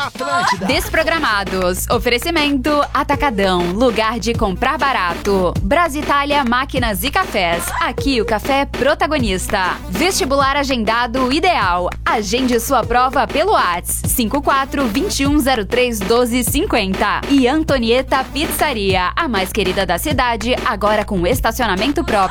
Atlântida. Desprogramados. Oferecimento Atacadão, lugar de comprar barato. Brasitália Máquinas e Cafés. Aqui o café é protagonista. Vestibular agendado ideal. Agende sua prova pelo WhatsApp 54-2103-1250. E Antonieta Pizzaria, a mais querida da cidade, agora com estacionamento próprio.